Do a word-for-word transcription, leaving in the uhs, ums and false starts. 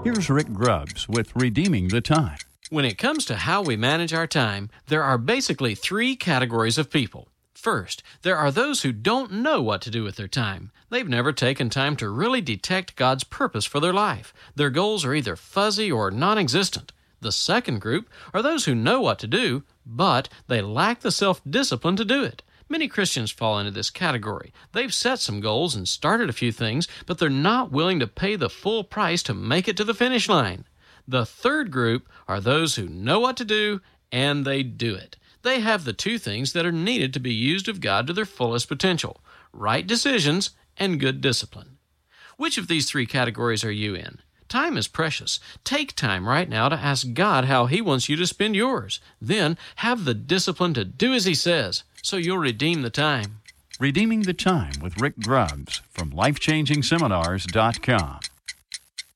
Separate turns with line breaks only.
Here's Rick Grubbs with Redeeming the Time.
When it comes to how we manage our time, there are basically three categories of people. First, there are those who don't know what to do with their time. They've never taken time to really detect God's purpose for their life. Their goals are either fuzzy or non-existent. The second group are those who know what to do, but they lack the self-discipline to do it. Many Christians fall into this category. They've set some goals and started a few things, but they're not willing to pay the full price to make it to the finish line. The third group are those who know what to do, and they do it. They have the two things that are needed to be used of God to their fullest potential: right decisions and good discipline. Which of these three categories are you in? Time is precious. Take time right now to ask God how He wants you to spend yours. Then have the discipline to do as He says, so you'll redeem the time.
Redeeming the Time with Rick Grubbs from life changing seminars dot com.